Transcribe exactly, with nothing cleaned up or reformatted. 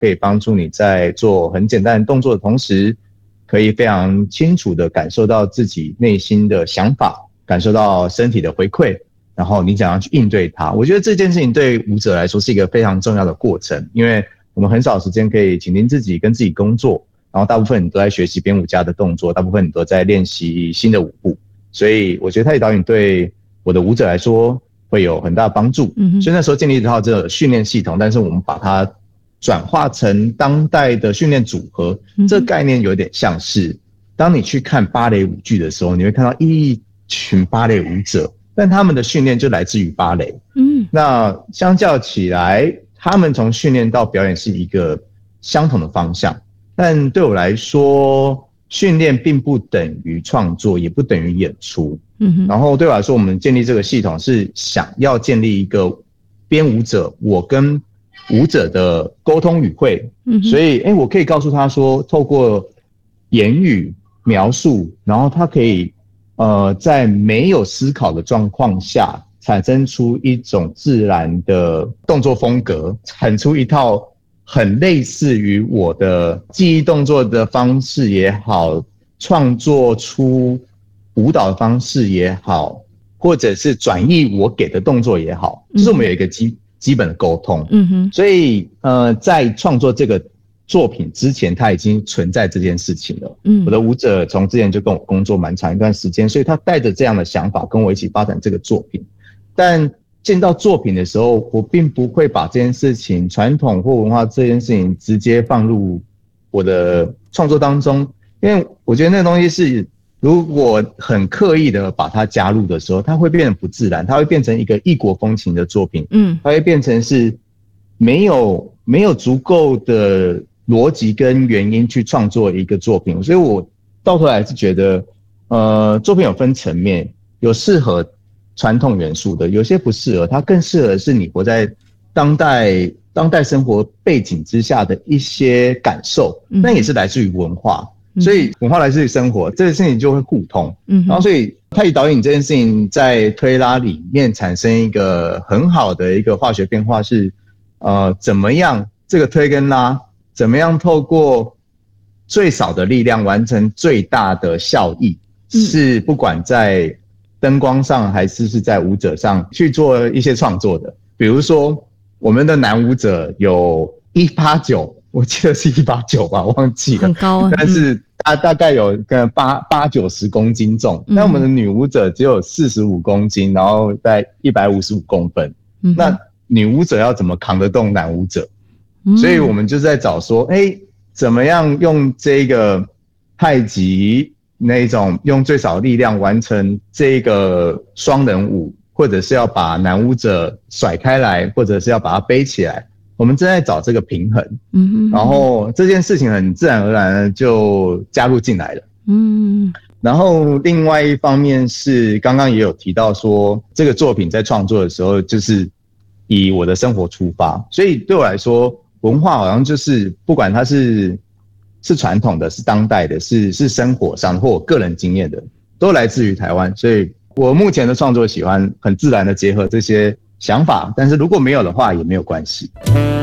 可以帮助你在做很简单的动作的同时，可以非常清楚的感受到自己内心的想法，感受到身体的回馈，然后你怎样去应对它。我觉得这件事情对舞者来说是一个非常重要的过程，因为我们很少时间可以倾听自己跟自己工作，然后大部分你都在学习编舞家的动作，大部分你都在练习新的舞步，所以我觉得太极导引对我的舞者来说会有很大的帮助。嗯，所以那时候建立一套这个训练系统，但是我们把它转化成当代的训练组合，这个概念有点像是当你去看芭蕾舞剧的时候，你会看到一群芭蕾舞者，但他们的训练就来自于芭蕾。嗯，那相较起来，他们从训练到表演是一个相同的方向，但对我来说，训练并不等于创作，也不等于演出。嗯，然后对我来说，我们建立这个系统是想要建立一个编舞者，我跟舞者的沟通语汇。嗯，所以诶我可以告诉他说，透过言语描述，然后他可以呃在没有思考的状况下产生出一种自然的动作风格，产出一套很类似于我的记忆动作的方式也好，创作出舞蹈的方式也好，或者是转译我给的动作也好，就是我们有一个基基本的沟通。嗯哼，所以呃，在创作这个作品之前，他已经存在这件事情了。嗯，我的舞者从之前就跟我工作蛮长一段时间，所以他带着这样的想法跟我一起发展这个作品。但见到作品的时候，我并不会把这件事情传统或文化这件事情直接放入我的创作当中，因为我觉得那个东西是如果很刻意的把它加入的时候，它会变得不自然，它会变成一个异国风情的作品。嗯，它会变成是没有没有足够的逻辑跟原因去创作一个作品。所以我到头来是觉得呃，作品有分层面，有适合传统元素的，有些不适合，它更适合的是你活在当代当代生活背景之下的一些感受，那也是来自于文化。所以文化来自于生活，这个事情就会互通。嗯，然后所以太极导引这件事情在推拉里面产生一个很好的一个化学变化是，呃，怎么样这个推跟拉，怎么样透过最少的力量完成最大的效益，嗯，是不管在灯光上还是是在舞者上去做一些创作的。比如说我们的男舞者有一八九，我记得是一八九吧，忘记了， 很高啊。 但是大大概有个八八九十公斤重，那，嗯，我们的女舞者只有四十五公斤，然后在一百五十五公分。嗯，那女舞者要怎么扛得动男舞者？嗯，所以我们就在找说，哎，怎么样用这个太极那种用最少力量完成这个双人舞，或者是要把男舞者甩开来，或者是要把它背起来。我们正在找这个平衡，嗯，然后这件事情很自然而然的就加入进来了，嗯，然后另外一方面是刚刚也有提到说，这个作品在创作的时候就是以我的生活出发，所以对我来说，文化好像就是不管它是是传统的、是当代的、是是生活上或我个人经验的，都来自于台湾，所以我目前的创作喜欢很自然的结合这些想法，但是如果没有的话也没有关系。